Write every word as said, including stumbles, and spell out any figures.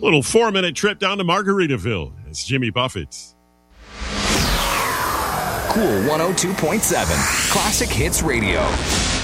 little four-minute trip down to Margaritaville. It's Jimmy Buffett. Cool one oh two point seven, Classic Hits Radio.